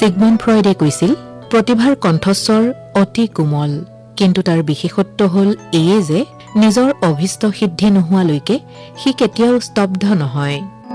Sigmund ফ্ৰয়ডে কৈছিল প্ৰতিভাৰ কণ্ঠস্বৰ অতি কোমল কিন্তু তাৰ বিশেষত্ব হ'ল এয়ে যে নিজৰ অভিষ্ট সিদ্ধি নোহোৱালৈকে সি কেতিয়াও স্তব্ধ নহয়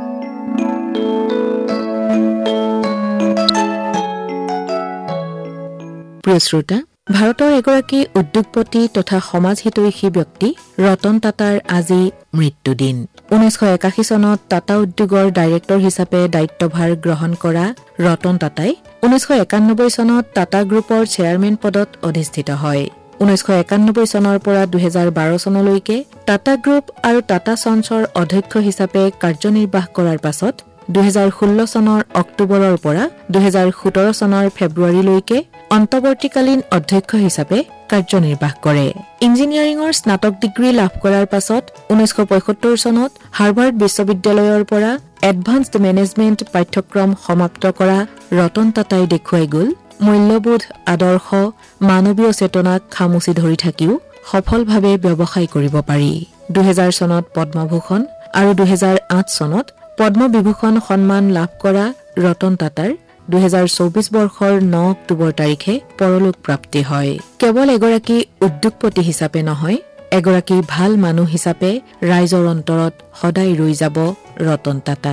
প্ৰিয় শ্ৰোতা ভাৰতৰ এগৰাকী উদ্যোগপতি তথা সমাজ হিতৈষী ব্যক্তি ৰতন টাটাৰ আজি মৃত্যুদিন 1981 চনত টাটা উদ্যোগৰ ডাইৰেক্টৰ হিচাপে দায়িত্বভাৰ গ্ৰহণ কৰা ৰতন টাটাই 1991 চনত টাটা গ্ৰুপৰ চেয়াৰমেন পদত অধিষ্ঠিত হয় 1991 চনৰ পৰা 2012 চনলৈকে টাটা গ্ৰুপ আৰু টাটা সঞ্চৰ অধ্যক্ষ হিচাপে কাৰ্যনিৰ্বাহ কৰাৰ পাছত 2016 চনৰ অক্টোবৰৰ পৰা 2017 চনৰ ফেব্ৰুৱাৰীলৈকে অন্তৱৰ্তীকালীন অধ্যক্ষ হিচাপে কাৰ্যনিৰ্বাহ কৰে ইঞ্জিনিয়াৰিঙৰ স্নাতক ডিগ্ৰী লাভ কৰাৰ পাছত 1975 চনত হাৰ্ভাৰ্ড বিশ্ববিদ্যালয়ৰ পৰা এডভান্সড মেনেজমেণ্ট পাঠ্যক্ৰম সমাপ্ত কৰা ৰতন টাটাই দেখুৱাই গ'ল মূল্যবোধ আদৰ্শ মানৱীয় চেতনাক খামুচি ধৰি থাকিও সফলভাৱে ব্যৱসায় কৰিব পাৰি 2000 চনত পদ্মভূষণ আৰু 2008 চনত পদ্মবিভূষণ সন্মান লাভ কৰা ৰতন টাটাৰ 2024 বৰ্ষৰ 9 অক্টোবৰ তাৰিখে পৰলোক প্ৰাপ্তি হয় কেৱল এগৰাকী উদ্যোগপতি হিচাপে নহয় এগৰাকী ভাল মানুহ হিচাপে ৰাইজৰ অন্তৰত সদায় ৰৈ যাব ৰতন টাটা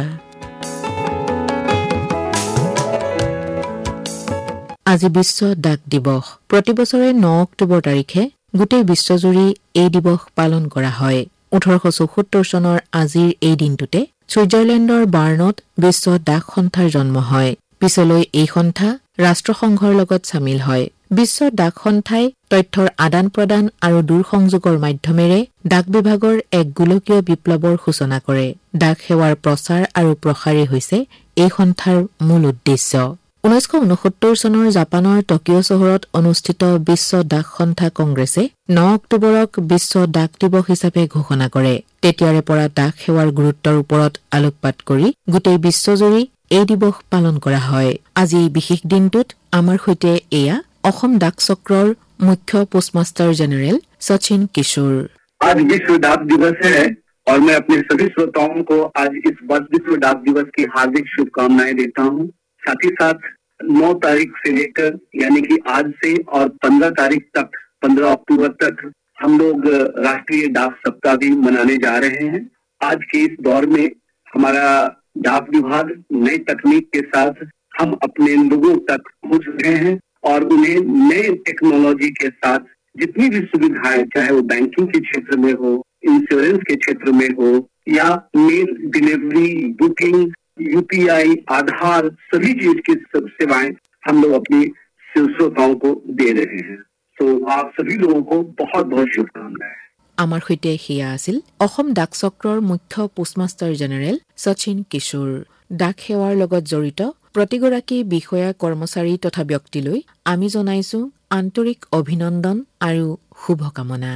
আজি বিশ্ব ডাক দিৱস প্ৰতি বছৰে 9 অক্টোবৰ তাৰিখে গোটেই বিশ্বজুৰি এই দিৱস পালন কৰা হয় 1874 চনৰ আজিৰ এই দিনটোতে ছুইজাৰলেণ্ডৰ বাৰ্ণত বিশ্ব ডাক সন্থাৰ জন্ম হয় পিছলৈ এই সন্থা ৰাষ্ট্ৰসংঘৰ লগত সামিল হয় বিশ্ব ডাক সন্থাই তথ্যৰ আদান প্ৰদান আৰু দূৰসংযোগৰ মাধ্যমেৰে ডাক বিভাগৰ এক গোলকীয় বিপ্লৱৰ সূচনা কৰে ডাক সেৱাৰ প্ৰচাৰ আৰু প্ৰসাৰেই হৈছে এই সন্থাৰ মূল উদ্দেশ্য 1969 চনৰ জাপানৰ টকিঅ' চহৰত অনুষ্ঠিত বিশ্ব ডাক সন্থা কংগ্ৰেছে 9 অক্টোবৰক বিশ্ব ডাক দিৱস হিচাপে ঘোষণা কৰে তেতিয়াৰে পৰা ডাক সেৱাৰ গুৰুত্বৰ ওপৰত আলোকপাত কৰি গোটেই বিশ্বজুৰি এই দিৱস পালন কৰা হয় আজি এই বিশেষ দিনটোত আমাৰ সৈতে এয়া অসম ডাক চক্ৰৰ মুখ্য পোষ্টমাষ্টাৰ জেনেৰেল সচিন কিশোৰ आज विश्व डाक दिवस है और मैं अपने सभी श्रोताओं को आज इस वर्ष विश्व डाक दिवस की हार्दिक शुभकामनाएं देता हूं साथ ही साथ 9 तारीख से लेकर यानी कि आज से और 15 तारीख तक 15 अक्टूबर तक हम लोग राष्ट्रीय डाक सप्ताह भी मनाने जा रहे हैं आज के इस दौर में हमारा डाक विभाग नई तकनीक के साथ हम अपने लोगों तक पहुंच रहे हैं और उन्हें नए टेक्नोलॉजी के साथ जितनी भी सुविधाएं चाहे वो बैंकिंग के क्षेत्र में हो इंश्योरेंस के क्षेत्र में हो या mail delivery booking UPI Aadhaar सभी चीज की सेवाएं हम लोग अपनी श्रोताओं को दे रहे हैं तो आप सभी लोगों को बहुत बहुत शुभकामनाएं আমাৰ সৈতে হিয়া আছিল অসম ডাক চক্ৰৰ মুখ্য পোষ্টমাষ্টাৰ জেনেৰেল সচিন কিশোৰ ডাক সেৱাৰ লগত জড়িত প্ৰতিগৰাকী বিষয়া কৰ্মচাৰী তথা ব্যক্তিলৈ আমি জনাইছো আন্তৰিক অভিনন্দন আৰু শুভকামনা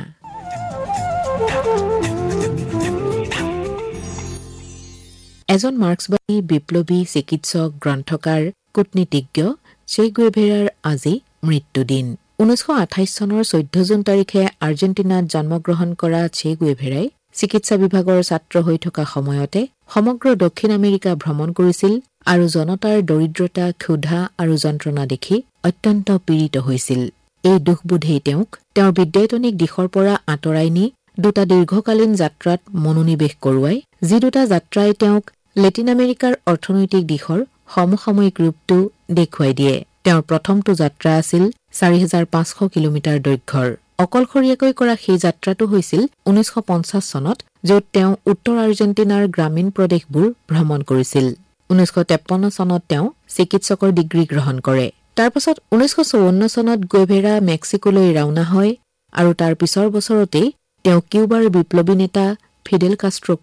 এজন মাৰ্ক্সবাদী বিপ্লৱী চিকিৎসক গ্ৰন্থকাৰ কূটনীতিজ্ঞ চে গুয়েভেৰাৰ আজি মৃত্যুদিন 1928 চনৰ 14 জুন তাৰিখে আৰ্জেণ্টিনাত জন্মগ্ৰহণ কৰা চে গুয়েভেৰাই চিকিৎসা বিভাগৰ ছাত্ৰ হৈ থকা সময়তে সমগ্ৰ দক্ষিণ আমেৰিকা ভ্ৰমণ কৰিছিল আৰু জনতাৰ দৰিদ্ৰতা ক্ষুধা আৰু যন্ত্ৰণা দেখি অত্যন্ত পীড়িত হৈছিল এই দুখবোধেই তেওঁক তেওঁৰ বিদ্যায়তনিক দিশৰ পৰা আঁতৰাই নি দুটা দীৰ্ঘকালীন যাত্ৰাত মনোনিৱেশ কৰোৱাই যি দুটা যাত্ৰাই তেওঁক লেটিন আমেৰিকাৰ অৰ্থনৈতিক দিশৰ সমসাময়িক ৰূপটো দেখুৱাই দিয়ে তেওঁৰ প্ৰথমটো যাত্ৰা আছিল 4500 কিলোমিটাৰ দৈৰ্ঘ্যৰ অকলশৰীয়াকৈ কৰা সেই যাত্ৰাটো হৈছিল 1950 চনত য'ত তেওঁ উত্তৰ আৰ্জেণ্টিনাৰ গ্ৰামীণ প্ৰদেশবোৰ ভ্ৰমণ কৰিছিল 1953 চনত তেওঁ চিকিৎসকৰ ডিগ্ৰী গ্ৰহণ কৰে তাৰ পাছত 1954 চনত গুয়েভেৰা মেক্সিকোলৈ ৰাওনা হয় আৰু তাৰ পিছৰ বছৰতেই তেওঁ কিউবাৰ বিপ্লৱী নেতা ফিডেল কাষ্ট্ৰোক